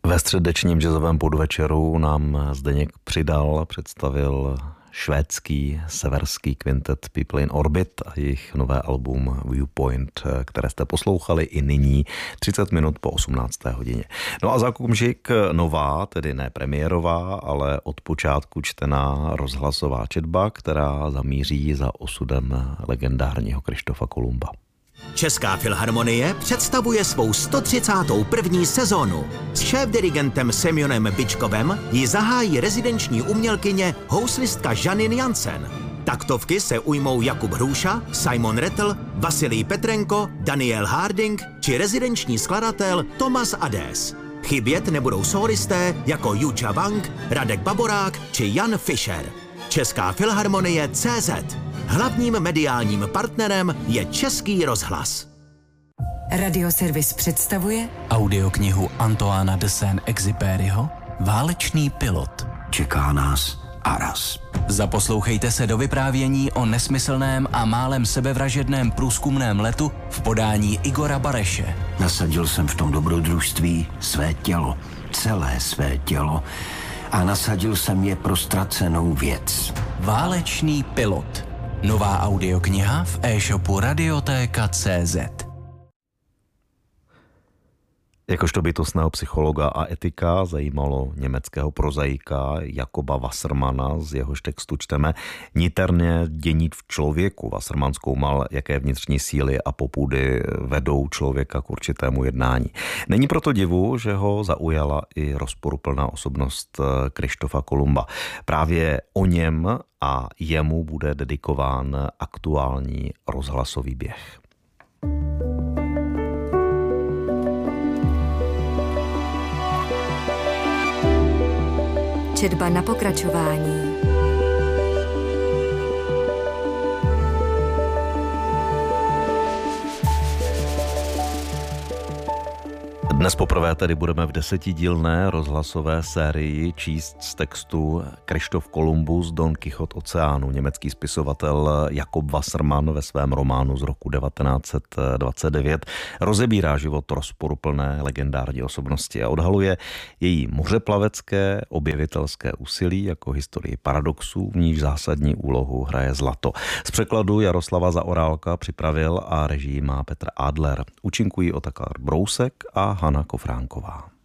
Ve středečním jazzovém podvečeru nám Zdeněk představil švédský severský kvintet People in Orbit a jejich nové album Viewpoint, které jste poslouchali i nyní 30 minut po 18. hodině. No a za okamžik nová, tedy ne premiérová, ale od počátku čtená rozhlasová četba, která zamíří za osudem legendárního Kryštofa Kolumba. Česká filharmonie představuje svou 131. sezónu. S šéfdirigentem Semjonem Byčkovem ji zahájí rezidenční umělkyně houslistka Janine Jansen. Taktovky se ujmou Jakub Hruša, Simon Rattle, Vasilij Petrenko, Daniel Harding či rezidenční skladatel Thomas Adès. Chybět nebudou sólisté jako Juča Wang, Radek Baborák či Jan Fischer. Česká filharmonie CZ. Hlavním mediálním partnerem je Český rozhlas. Radioservis představuje audioknihu Antoána de Saint-Exupéryho Válečný pilot. Čeká nás Aras. Zaposlouchejte se do vyprávění o nesmyslném a málem sebevražedném průzkumném letu v podání Igora Bareše. Nasadil jsem v tom dobrodružství své tělo, celé své tělo, a nasadil jsem je pro ztracenou věc. Válečný pilot. Nová audiokniha v e-shopu Radiotéka.cz. Jakožto bytostného psychologa a etika zajímalo německého prozaika Jakoba Wassermana, z jehož textu čteme: niterně dění v člověku. Wasserman zkoumal, jaké vnitřní síly a popudy vedou člověka k určitému jednání. Není proto divu, že ho zaujala i rozporuplná osobnost Kryštofa Kolumba. Právě o něm a jemu bude dedikován aktuální rozhlasový běh. Četba na pokračování. Dnes poprvé tedy budeme v 10dílné rozhlasové sérii číst z textu Kryštof Kolumbus, Don Kichot oceánu. Německý spisovatel Jakob Wasserman ve svém románu z roku 1929 rozebírá život rozporuplné legendární osobnosti a odhaluje její mořeplavecké objevitelské úsilí jako historii paradoxů, v níž zásadní úlohu hraje zlato. Z překladu Jaroslava Zaorálka připravil a režii má Petr Adler. Účinkují Otakar Brousek a Hana Kofránková.